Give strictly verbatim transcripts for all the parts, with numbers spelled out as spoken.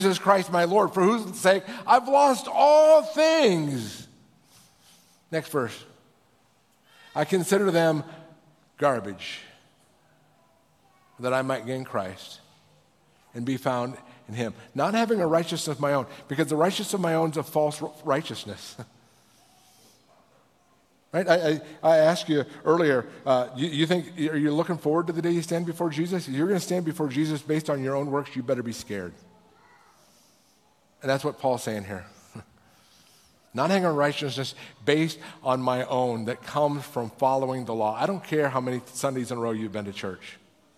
Jesus Christ my Lord, for whose sake I've lost all things. Next verse. I consider them garbage, that I might gain Christ and be found in him. Not having a righteousness of my own, because the righteousness of my own is a false righteousness. Right? I, I, I asked you earlier, uh, you, you think, are you looking forward to the day you stand before Jesus? If you're going to stand before Jesus based on your own works, you better be scared. And that's what Paul's saying here. Not having a righteousness based on my own that comes from following the law. I don't care how many Sundays in a row you've been to church.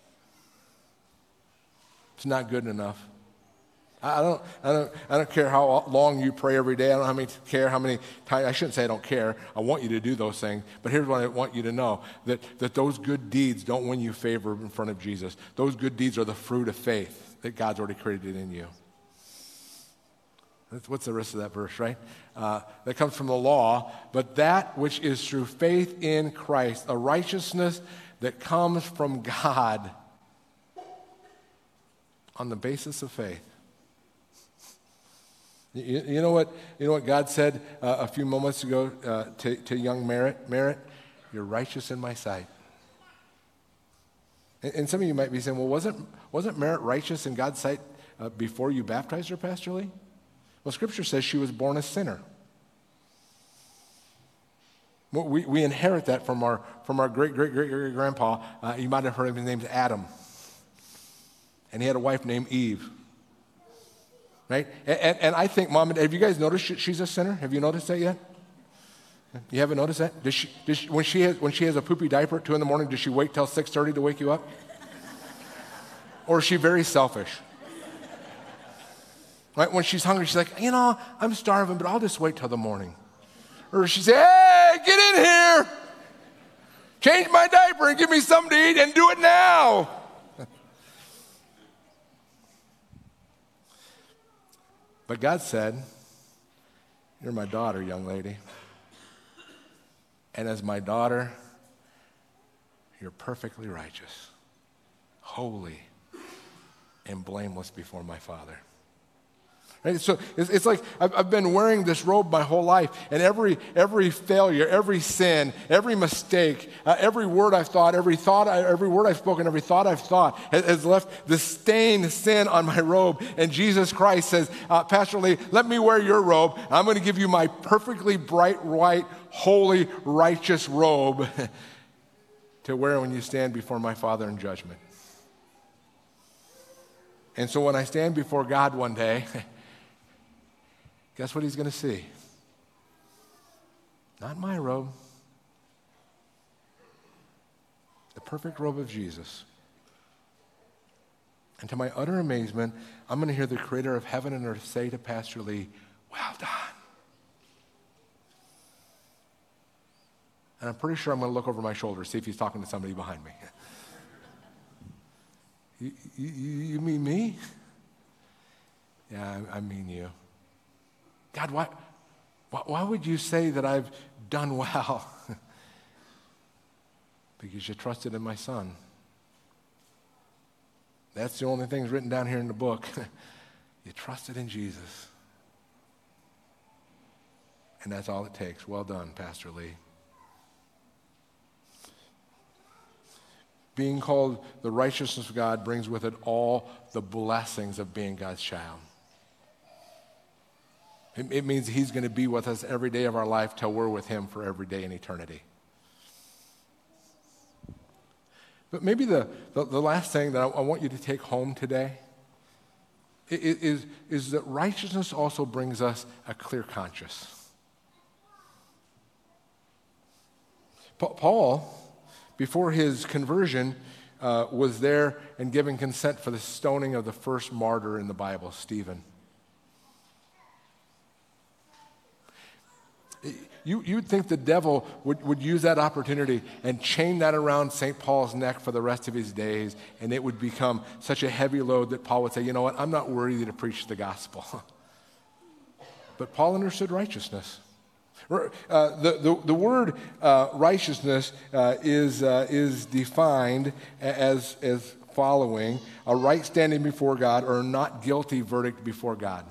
It's not good enough. I don't, I don't, I don't care how long you pray every day. I don't how many, care how many times. I shouldn't say I don't care. I want you to do those things. But here's what I want you to know, that, that those good deeds don't win you favor in front of Jesus. Those good deeds are the fruit of faith that God's already created in you. That's, what's the rest of that verse, right? Uh, that comes from the law, but that which is through faith in Christ, a righteousness that comes from God on the basis of faith. You, you know what? You know what God said uh, a few moments ago uh, to, to young Merritt? Merritt, you're righteous in my sight. And, and some of you might be saying, well, wasn't wasn't Merritt righteous in God's sight uh, before you baptized her, Pastor Lee? Well, Scripture says she was born a sinner. Well, we, we inherit that from our from our great great great great grandpa. Uh, you might have heard of his name's Adam, and he had a wife named Eve. Right? And, and, and I think, Mom, have you guys noticed she's a sinner? Have you noticed that yet? You haven't noticed that? Does she, does she, when she has when she has a poopy diaper at two in the morning, does she wait till six thirty to wake you up? Or is she very selfish? Right? When she's hungry, she's like, you know, I'm starving, but I'll just wait till the morning. Or she says, hey, get in here. Change my diaper and give me something to eat and do it now. But God said, you're my daughter, young lady. And as my daughter, you're perfectly righteous, holy, and blameless before my Father. Right? So it's, it's like I've, I've been wearing this robe my whole life, and every every failure, every sin, every mistake, uh, every word I've thought, every thought, I, every word I've spoken, every thought I've thought has, has left the stained sin on my robe. And Jesus Christ says, uh, Pastor Lee, let me wear your robe. I'm going to give you my perfectly bright, white, holy, righteous robe to wear when you stand before my Father in judgment. And so when I stand before God one day, guess what he's going to see? Not my robe. The perfect robe of Jesus. And to my utter amazement, I'm going to hear the creator of heaven and earth say to Pastor Lee, well done. And I'm pretty sure I'm going to look over my shoulder, see if he's talking to somebody behind me. you, you, you mean me? Yeah, I, I mean you. God, why, why, why would you say that I've done well? Because you trusted in my Son. That's the only thing written down here in the book. You trusted in Jesus. And that's all it takes. Well done, Pastor Lee. Being called the righteousness of God brings with it all the blessings of being God's child. It, it means he's going to be with us every day of our life till we're with him for every day in eternity. But maybe the, the, the last thing that I, I want you to take home today is, is that righteousness also brings us a clear conscience. Paul, before his conversion, uh, was there and giving consent for the stoning of the first martyr in the Bible, Stephen. You, you'd think the devil would, would use that opportunity and chain that around Saint Paul's neck for the rest of his days, and it would become such a heavy load that Paul would say, you know what, I'm not worthy to preach the gospel. But Paul understood righteousness. Uh, the, the, the word uh, righteousness uh, is, uh, is defined as, as following a right standing before God or a not guilty verdict before God.